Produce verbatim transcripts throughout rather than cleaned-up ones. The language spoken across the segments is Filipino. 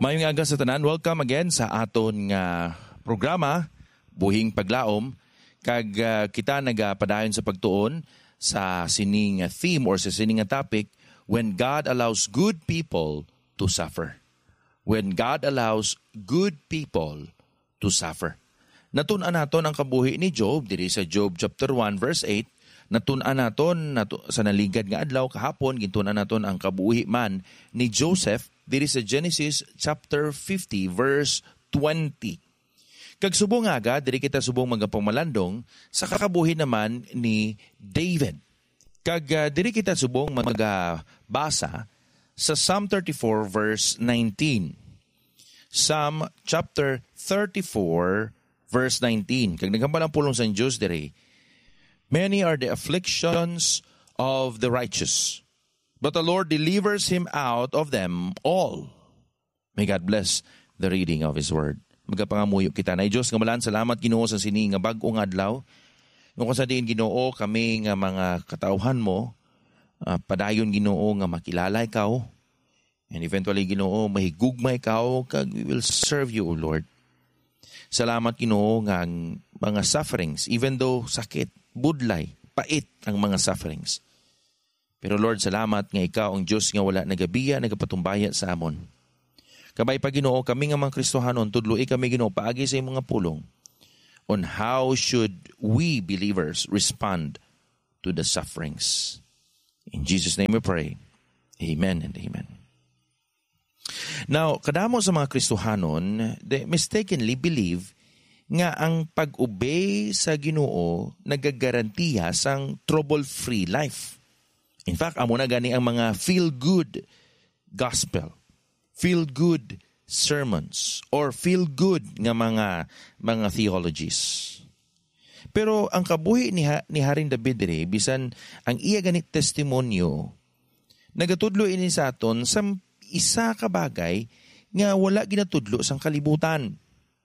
Mayong aga sa tanan, welcome again sa aton nga programa Buhing Paglaom. Kag uh, kita nagapadayon sa pagtuon sa sining theme or sa sining topic, when God allows good people to suffer. When God allows good people to suffer. Natun-an naton ang kabuhi ni Job diri sa Job chapter one verse eight. Natun-an naton nato, sa naligad nga adlaw kahapon gintun-an naton ang kabuhi man ni Joseph diri sa Genesis chapter fifty verse twenty. Kag subong aga diri kita subong magapamalandong sa kakabuhi naman ni David. Kag uh, diri kita subong magabasa sa Psalm thirty-four verse nineteen. Psalm chapter thirty-four verse nineteen. Kag naghambalang pulong sa Dios diri. Many are the afflictions of the righteous, but the Lord delivers him out of them all. May God bless the reading of His Word. Magapangamuyo kita na Diyos, ngamalan salamat Ginoo sa sini nga bag-ong adlaw. Nung kung sa diin Ginoo, kami nga mga katauhan mo, uh, padayon Ginoo nga makilala ikaw, and eventually Ginoo, mahigugma ikaw, kag we will serve you, O Lord. Salamat Ginoo nga ang mga sufferings, even though sakit, budlay, pait ang mga sufferings. Pero Lord, salamat nga ikaw ang Diyos nga wala nagabiya, nagapatumbaya sa amon. Kabay pa Ginoo, kami nga mga Kristohanon, tudloi kami Ginoo, paagi sa imong mga pulong on how should we believers respond to the sufferings. In Jesus' name we pray. Amen and amen. Now, kadamo sa mga Kristohanon, they mistakenly believe nga ang pag-obey sa Ginoo nagagarantiya sang trouble-free life. In fact, amo na gani ang mga feel-good gospel, feel-good sermons, or feel-good nga mga mga theologies. Pero ang kabuhi ni, ha, ni Haring David diri, bisan ang iya ganit testimonyo, nagatudlo ini sa aton sa isa ka bagay nga wala ginatudlo sang kalibutan.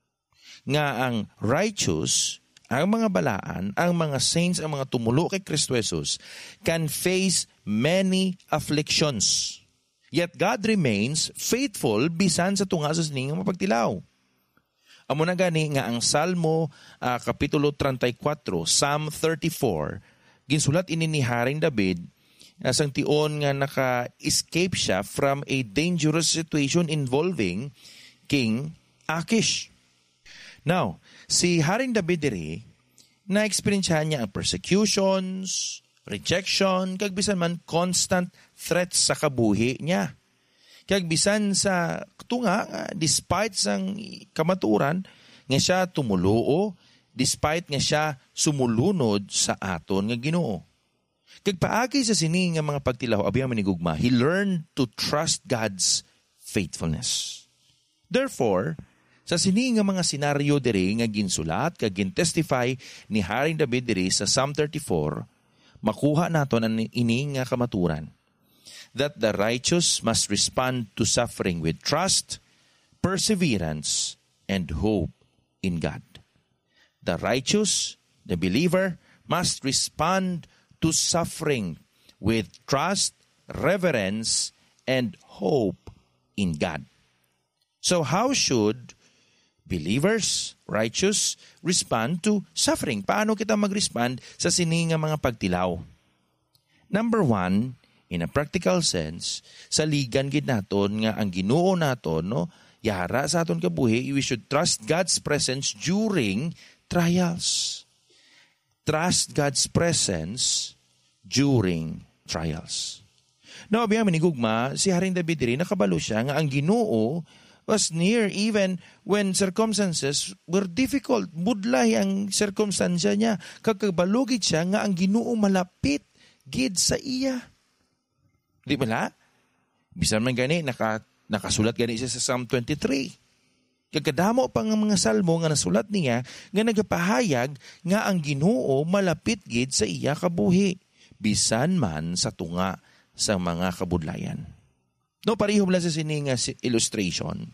Nga ang righteous, ang mga balaan, ang mga saints, ang mga tumulo kay Kristo Jesus can face many afflictions. Yet God remains faithful bisan sa tunga sa sining nga mapagtilaw. Amo na gani nga ang Salmo uh, Kapitulo thirty-four, Psalm thirty-four, ginsulat ini ni Haring David uh, sang tion nga naka-escape siya from a dangerous situation involving King Achish. Now, si Haring David diri, na-experiencehan niya ang persecutions, rejection, kag bisan man constant threats sa kabuhi niya. Kag bisan sa tunga, despite sang kamaturan, nga siya tumuluo, despite nga siya sumulunod sa aton nga Ginoo. Kag paagi sa sini nga mga pagtilaw, abiyang manigugma, he learned to trust God's faithfulness. Therefore, sa sini nga mga senaryo diri nga ginsulat kag gintestify ni Haring David diri sa Psalm thirty-four, makuha naton ang ini nga kamaturan that the righteous must respond to suffering with trust, perseverance, and hope in God. The righteous, the believer, must respond to suffering with trust, reverence, and hope in God. So how should believers, righteous, respond to suffering? Paano kita mag-respond sa sining nga mga pagtilaw? Number one, in a practical sense, sa ligan gid naton nga ang Ginoo naton, no, yara sa aton kabuhi, we should trust God's presence during trials. Trust God's presence during trials. Now, abiyang manigugma, si Haring David diri nakabalo siya nga ang Ginoo was near even when circumstances were difficult. Budlay ang circumstansya niya. Kagkabalugid siya nga ang Ginoo malapit gid sa iya. Di ba la? Bisan man gani, naka, nakasulat gani siya sa Psalm twenty-three. Kagkadamo pa nga mga salmo nga nasulat niya nga nagapahayag nga ang Ginoo malapit gid sa iya kabuhi. Bisan man sa tunga sa mga kabudlayan. No, parihom lang sa sining illustration.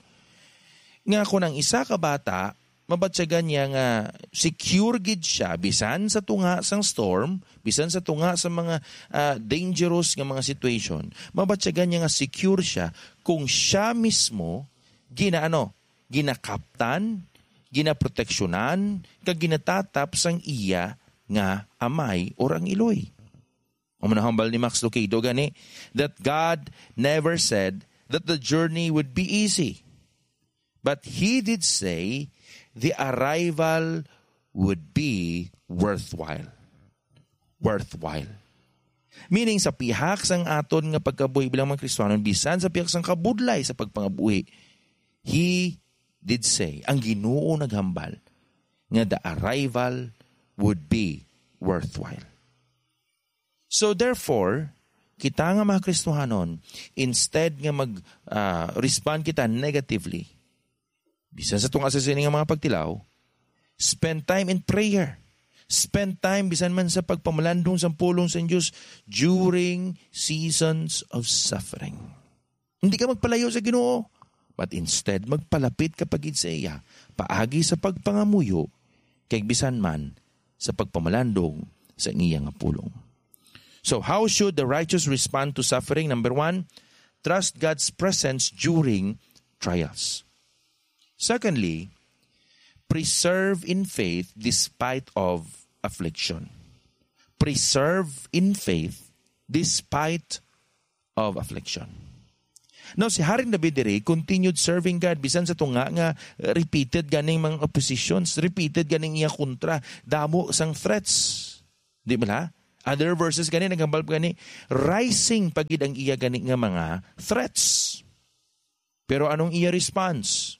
Nga kung ang isa ka bata, mabatsagan niya nga secure gid siya bisan sa tunga sang storm, bisan sa tunga sa mga uh, dangerous nga mga situation. Mabatsagan niya nga secure siya kung siya mismo gina ano, ginakaptan, ginaproteksyonan, kag ginatatap sang iya nga amay or ang iloy. Ang manahambal ni Max Lucado gani, that God never said that the journey would be easy. But He did say the arrival would be worthwhile. Worthwhile. Meaning sa pihak sang aton nga pagkabuhi bilang mga Kristiyano, bisan sa pihak sang kabudlay sa pagpangabuhi, He did say, ang Ginoo naghambal, nga the arrival would be worthwhile. So therefore, kita nga mga Kristohanon, instead nga mag-respond uh, kita negatively, bisan sa itong asasining nga mga pagtilaw, spend time in prayer. Spend time, bisan man sa pagpamalandong sa pulong sa Diyos during seasons of suffering. Hindi ka magpalayo sa Ginoo, but instead magpalapit kapag sa iya, paagi sa pagpangamuyo, kay bisan man sa pagpamalandong sa iyang pulong. So how should the righteous respond to suffering? Number one, trust God's presence during trials. Secondly, preserve in faith despite of affliction. Preserve in faith despite of affliction. Now, si Haring David diri continued serving God bisan sa tunga nga repeated ganing mga oppositions, repeated ganing iya kontra, damo sang threats. Di ba la? Other verses gani nagambal gani, rising pagid ang iya gani nga mga threats. Pero anong iya response?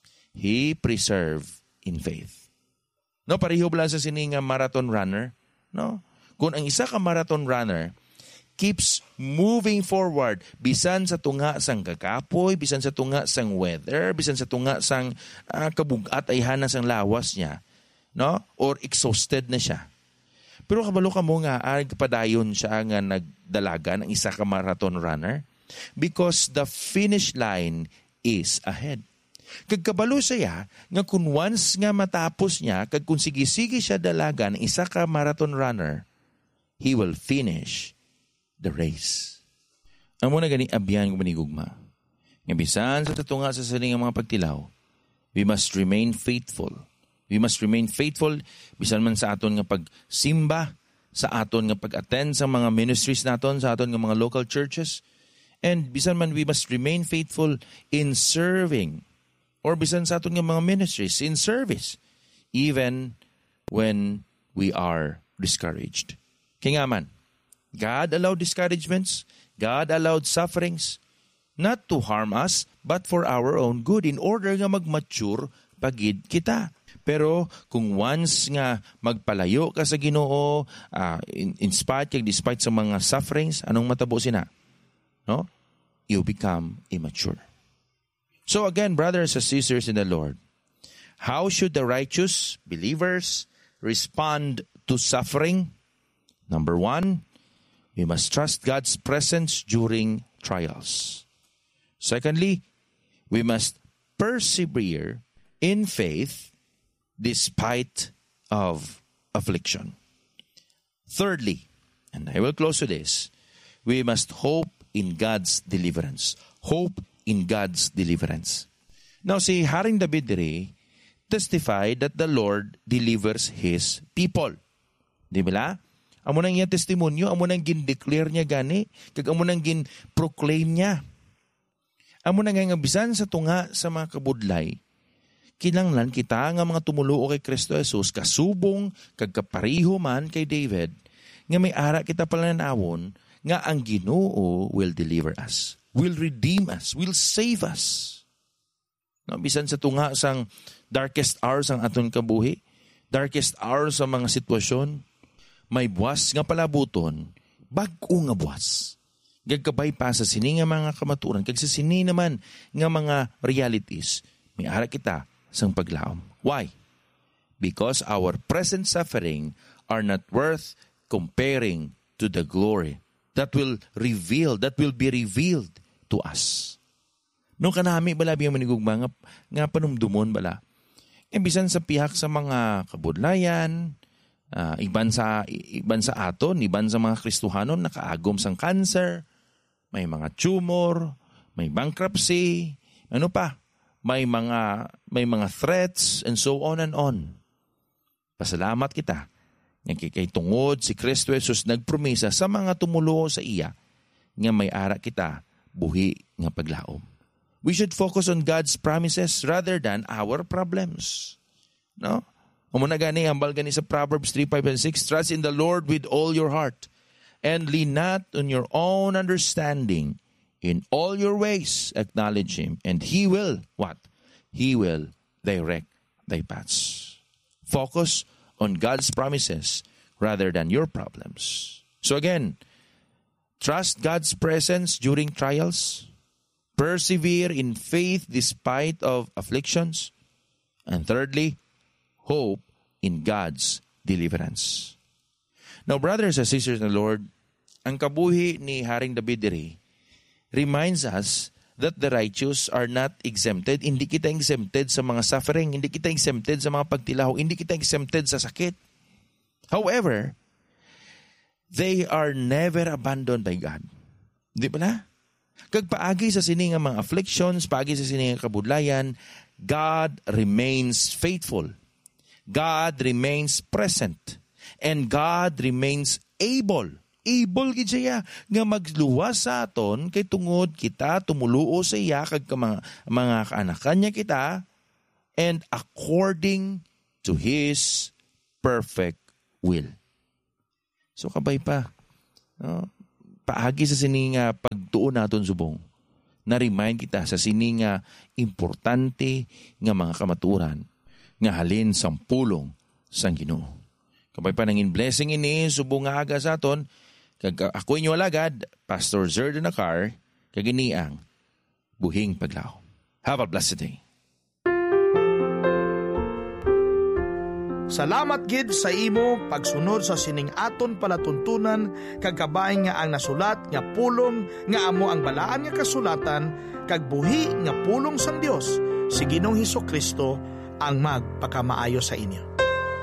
He preserved in faith. No, pareho bala sa sini nga marathon runner, no? Kung ang isa ka marathon runner keeps moving forward bisan sa tunga sang kakapoy, bisan sa tunga sang weather, bisan sa tunga sang uh, kabugat ay hana sang lawas niya, no? Or exhausted na siya. Pero kabalo ka mo nga ay padayon siya nga nagdalaga ng isa ka marathon runner because the finish line is ahead. Kagkabalo siya nga kung once nga matapos niya, kag kung sige-sige siya dalaga ng isa ka marathon runner, he will finish the race. Ang muna gani abyan ko manigugma. Nga bisan sa tatunga sa saling mga pagtilaw, we must remain faithful. We must remain faithful bisan man sa aton nga pagsimba, sa aton nga pag-attend sa mga ministries naton, sa aton nga mga local churches, and bisan man we must remain faithful in serving, or bisan sa aton nga mga ministries in service, even when we are discouraged. Kaya nga man, God allowed discouragements, God allowed sufferings, not to harm us, but for our own good, in order nga mag-mature pagid kita. Pero kung once nga magpalayo ka sa Ginoo, uh, in, in spite, kag despite sa mga sufferings, anong matabo sina? No? You become immature. So again, brothers and sisters in the Lord, how should the righteous believers respond to suffering? Number one, we must trust God's presence during trials. Secondly, we must persevere in faith despite of affliction. Thirdly, and I will close with this, we must hope in God's deliverance. Hope in God's deliverance. Now, si Haring David diri testified that the Lord delivers His people. Di ba? Amo nang iya testimonyo, amo nang gin-declare niya gani, kag amo nang gin-proclaim niya. Amo nang nga bisan sa tunga sa mga kabudlay, kinanglan kita nga mga tumuluo kay Kristo Jesus, kasubong kag kapariho man kay David, nga may ara kita palanawon nga ang Ginoo will deliver us, will redeem us, will save us. No, bisan sa tunga sang darkest hours ang aton kabuhi, darkest hours sa mga sitwasyon, may buwas nga palabuton, bag-o nga buwas. Gagkabay pa sa sini nga mga kamaturan, kag sa sini naman nga mga realities, may ara kita sang paglaom. Why? Because our present suffering are not worth comparing to the glory that will reveal, that will be revealed to us. Nung kanami bala biyang manigugma nga, nga panumdumon bala. Imbisan sa pihak sa mga kabudlayan, Uh, iban sa iban sa aton, iban sa mga Kristohanon nakaagom sang cancer, may mga tumor, may bankruptcy, ano pa, may mga may mga threats and so on and on. Pasalamat kita nga kay tungod si Kristo Jesus nagpromesa sa mga tumulo sa iya nga may ara kita buhi nga paglaom. We should focus on God's promises rather than our problems. No? Umuna gani ambal gani sa Proverbs three, five, and six, trust in the Lord with all your heart and lean not on your own understanding. In all your ways, acknowledge Him, and He will, what? He will direct thy paths. Focus on God's promises rather than your problems. So again, trust God's presence during trials. Persevere in faith despite of afflictions. And thirdly, hope in God's deliverance. Now, brothers and sisters in the Lord, ang kabuhi ni Haring David diri reminds us that the righteous are not exempted. Hindi kita exempted sa mga suffering. Hindi kita exempted sa mga pagtilaw. Hindi kita exempted sa sakit. However, they are never abandoned by God. Di ba na? Kag paagi sa sining mga afflictions, paagi sa sining kabudlayan, God remains faithful. God remains present. And God remains able. Able gid siya nga magluwas sa aton kay tungod kita tumuluo sa iya kag mga mga kaanakan niya kita and according to His perfect will. So kabay pa, no? Paagi sa sininga pagtuon naton subong. Na-remind kita sa sininga importante nga mga kamaturan nga halin sang pulong sang Ginoo. Kabay pa nangin blessing ini subong nga aga sa aton. Kag ako inyo alagad, Pastor Zerd Nakar, kaginiang buhing paglaw. Have a blessed day. Salamat gid sa imo pagsunod sa sining aton palatuntunan kag kabay nga ang nasulat nga pulong nga amo ang balaan nga kasulatan kag buhi nga pulong sang Dios si Ginoong Hesukristo ang magpakamaayo sa inyo.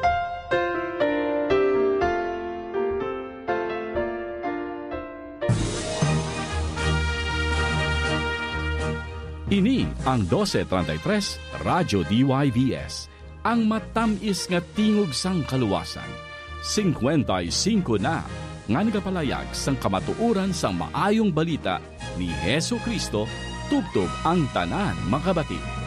Ini ang twelve thirty-three Radyo D Y V S, ang matamis nga tingog sang kaluwasan. fifty-five na nga nagapalayag sang kamatuoran sang maayong balita ni Hesukristo tubtob ang tanan makabati.